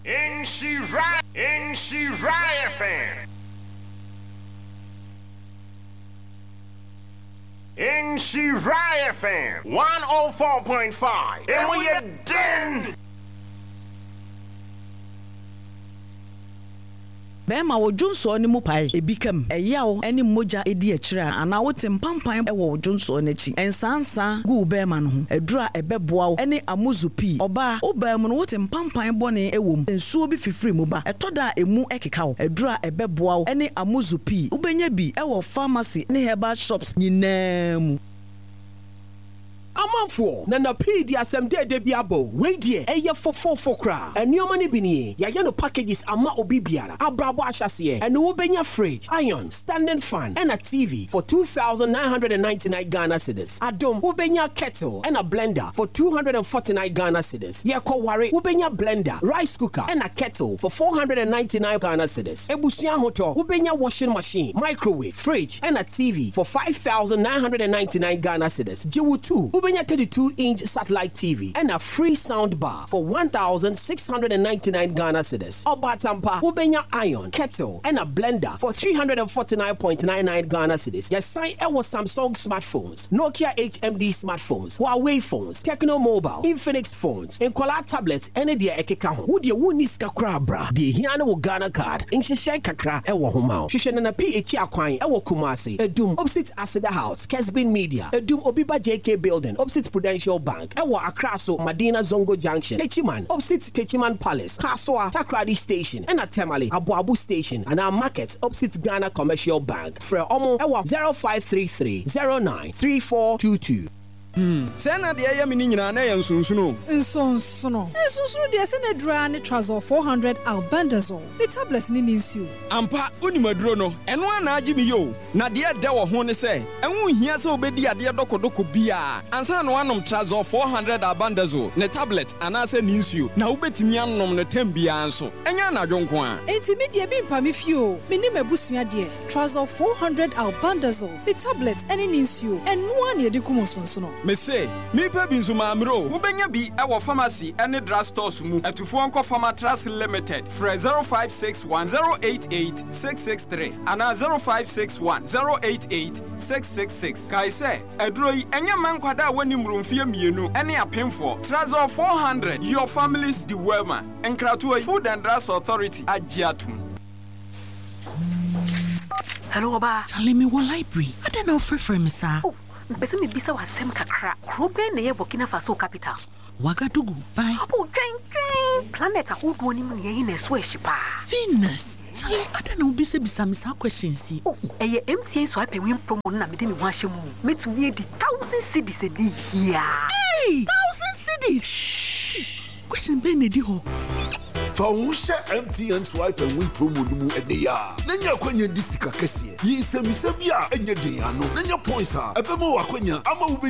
Nhyira FM. Nhyira FM 104.5. And we are done. Bema wo Johnson ni mu pai ebikam eyawo eni moja edi akira ana wote mpampan e wo Johnson n'achi ensansa gu bema no ho edura ebeboa wo eni amuzupi oba obam no wote mpampan bone ewom ensuo bi fifiri mu ba etoda emu ekeka wo edura ebeboa wo eni amuzupi ubenya bi e wo pharmacy ne herbal shops nyinam Amanfo na na pidi asemde de biabo we die eye fofofo kra enioma ne bini ya no packages ama obi biara abrabo ahyase ene wo benya fridge iron standing fan and a TV for 2,999 Ghana cedis adom wo benya kettle and a blender for 249 Ghana cedis ye ko ware wo benya blender rice cooker and a kettle for 499 Ghana cedis ebusua hoto wo benya washing machine microwave fridge and a TV for 5,999 Ghana cedis jiwu 2 Ubenya 32-inch satellite TV and a free sound bar for 1,699 Ghana cedis. Obatampa, Ubenya iron, kettle, and a blender for 349.99 Ghana cedis. Yes, sign our Samsung smartphones, Nokia HMD smartphones, Huawei phones, Techno Mobile, Infinix phones, and Kola tablets, and the Ekeka. Would you win this kakra, the Hiano Ghana card, in Shishan Kakra, Ewa Homao, Shishan and a PHA Kwine, Ewa Kumasi, a Doom, opposite Asada House, Kesbin Media, a Doom Obiba JK Building. Opposite Prudential Bank, Ewa Akraso, Madina Zongo Junction, Techiman, opposite Techiman Palace, Kaswa, Takradi Station, and a Temale, Abu Station, and our market, opposite Ghana Commercial Bank. For Omo, Ewa 0533 093422. Sena de ya mini nyina na ya nsunsuno. Nsunsuno de sena dra ne Trazol 400 albendazole. The tablets ni nsuo. Ampa unimaduro no. Eno ana agi mi yo. Na de da wo ho ne se. Enwu hia se obedi ade dokodoko bia. Ansa no anom Trazol 400 albendazole. Ne tablet ana se ni nsuo. Na ubetimi anom ne tambia anso. Enya na dwonko a. Enti mi de bi mpa mi fio. Meni mabusua de. Trazol 400 albendazole. The tablet ene ni nsuo. Eno ana de kumonsunsuno. Me say, me pa bi nzuma amro. Wobenya bi e wo pharmacy ene drugstores mu. Atufo nko Pharmatras Limited. Fre 0561088663 ana 0561088666. Kai say, edro yi enya mankwada wani mrumfie mienu ene apemfo. Trazol 400 your family's the welma. Enkratu Food and Drugs Authority agiatum. Hello Oba. Charlie me one library. I don't know for me sir. Bese me bisa wasem kakra. Krobe na ye Burkina Faso capital. Wagadugu. Bye. Oh, train. Planet ahodo ni mu ye na so ehyipa. Venus. Charlie, I don't know bisa me sa questions. Oh, eye MTN so ape win promo na me de me ho ahye mu. Metumi e di 1,000 cedis e di here. Hey, 1,000 cedis. Question be na di ho. Fausha MTN swipe and win promo numu eneya. Nenya kwenye disika kesi. Yi semisebia enye de ano. Nenya points ha. Ebemo wakwenya ama